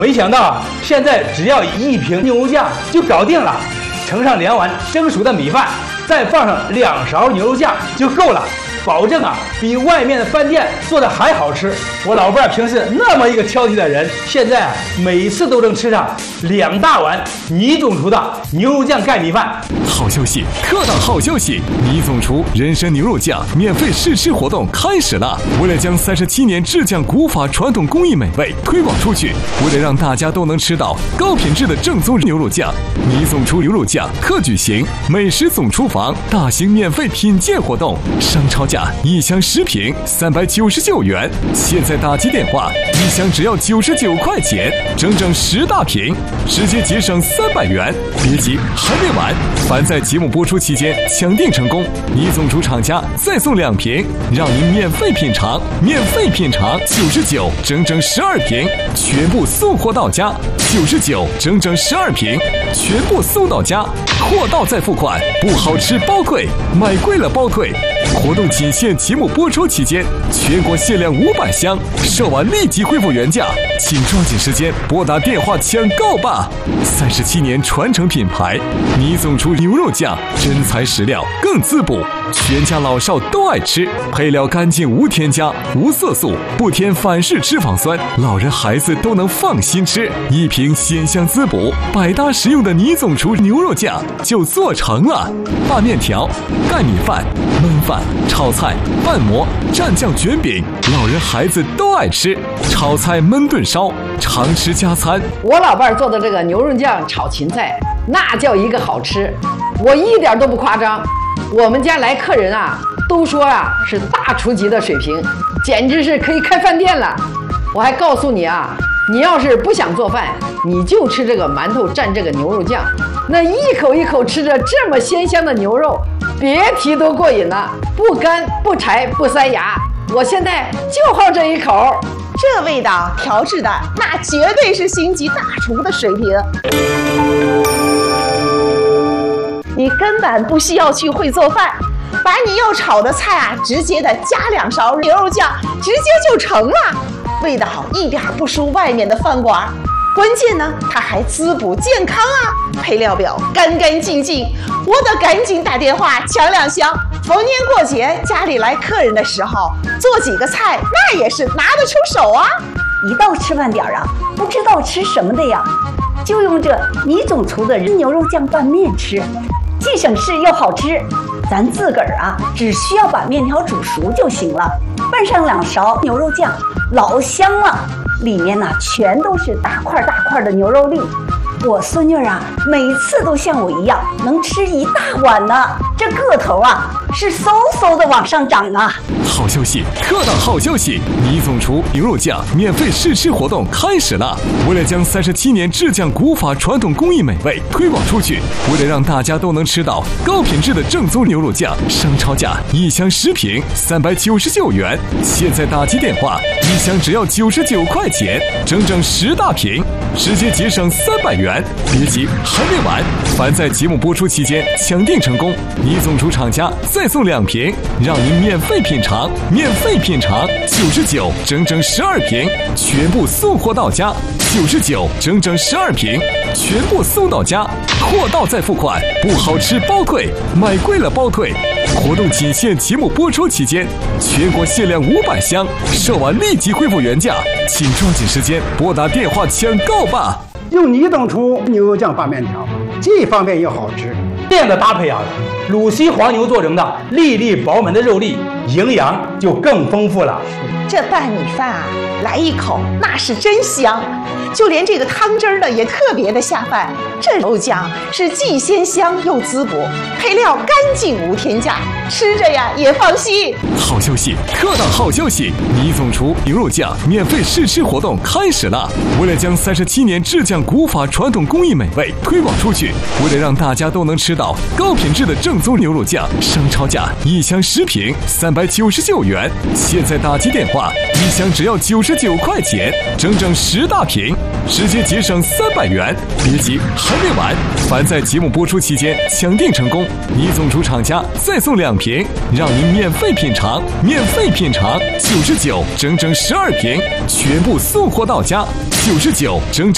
没想到现在只要1瓶牛肉酱就搞定了，盛上2碗蒸熟的米饭，再放上2勺牛肉酱就够了，保证比外面的饭店做的还好吃。我老伴平时那么一个挑剔的人，现在每次都能吃上2大碗倪总厨的牛肉酱盖米饭。 好消息，特大好消息！倪总厨人参牛肉酱免费试吃活动开始了。为了将37年制酱古法传统工艺美味推广出去，为了让大家都能吃到高品质的正宗牛肉酱，倪总厨牛肉酱特举行美食总厨房大型免费品鉴活动，商超价1箱10瓶399元，现在打击电话，1箱只要99块钱，整整10大瓶，直接节省300元。别急，还没完！凡在节目播出期间抢订成功，倪总厨厂家再送2瓶，让您免费品尝，99整整12瓶，全部送货到家，99整整12瓶，全部送到家，货到再付款，不好吃包退，买贵了包退。活动仅限节目播出期间，全国限量500箱，售完立即恢复原价，请抓紧时间拨打电话抢购吧！37年传承品牌，倪总厨牛肉酱，真材实料，更滋补，全家老少都爱吃，配料干净无添加，无色素，不添反式脂肪酸，老人孩子都能放心吃。1瓶鲜香滋补、百搭实用的倪总厨牛肉酱就做成了。拌面条、盖米饭、焖饭、炒菜、拌馍、蘸酱卷饼，老人孩子都爱吃。炒菜焖炖烧，常吃加餐。 我老伴做的这个牛肉酱炒芹菜，那叫一个好吃，我一点都不夸张。我们家来客人都说是大厨级的水平，简直是可以开饭店了。我还告诉你你要是不想做饭，你就吃这个馒头蘸这个牛肉酱，那一口一口吃着这么鲜香的牛肉，别提多过瘾了，不干不柴不塞牙。我现在就好这一口， 这味道调制的那绝对是星级大厨的水平。你根本不需要去会做饭，把你要炒的菜直接的加2勺牛肉酱，直接就成了，味道一点不输外面的饭馆。关键呢，它还滋补健康配料表干干净净，我得赶紧打电话抢2箱。逢年过节家里来客人的时候，做几个菜那也是拿得出手一到吃饭点不知道吃什么的呀，就用这倪总厨的牛肉酱拌面吃，既省事又好吃。咱自个儿只需要把面条煮熟就行了，拌上2勺牛肉酱，老香了，里面全都是大块大块的牛肉粒。我孙女每次都像我一样能吃1大碗呢，这个头是嗖嗖的往上涨好消息，特大好消息！倪总厨牛肉酱免费试吃活动开始了。为了将37年制酱古法传统工艺美味推广出去，为了让大家都能吃到高品质的正宗牛肉酱，商超价1箱10瓶399元，现在打击电话，1箱只要99块钱，整整10大瓶，直接节省300元。别急，还没完！凡在节目播出期间抢订成功，倪总厨厂家再送2瓶，让您免费品尝，99整整12瓶，全部送货到家，99整整12瓶，全部送到家，货到再付款，不好吃包退，买贵了包退。活动仅限节目播出期间，全国限量500箱，售完立即恢复原价，请抓紧时间拨打电话抢购吧！ 用倪总厨牛肉酱拌面条，既方便又好吃。 这样的搭配鲁西黄牛做成的粒粒饱满的肉粒，营养就更丰富了。 这拌米饭来一口那是真香，就连这个汤汁呢也特别的下饭。这肉酱是既鲜香又滋补，配料干净无添加，吃着也放心。 好消息，特大好消息！倪总厨牛肉酱免费试吃活动开始了。为了将37年制酱古法传统工艺美味推广出去，为了让大家都能吃到高品质的正宗牛肉酱，商超价1箱10瓶399元，现在打击电话，1箱只要99块钱，整整10大瓶，直接节省300元。别急，还没完！凡在节目播出期间抢订成功，倪总厨厂家再送2瓶，让您免费品尝99整整12瓶，全部送货到家，99整整